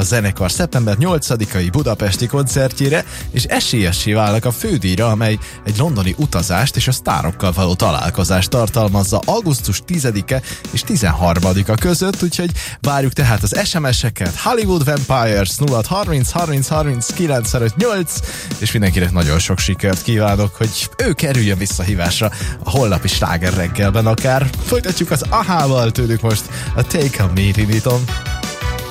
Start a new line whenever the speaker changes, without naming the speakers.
a zenekar szeptember 8-ai budapesti koncertjére, és esélyessé válnak a fődíjra, amely egy londoni utazást és a sztárokkal való találkozást tartalmazza augusztus 10-e és 13-a között, úgyhogy várjuk tehát az SMS-eket. Hollywood Vampires 0630 30 30 958, és mindenkinek nagyon sok sikert kívánok, hogy ő kerüljön vissza hívásra a holnapi sláger reggelben akár. Folytatjuk az Ahával, tőlük most a Take a Meeting It On.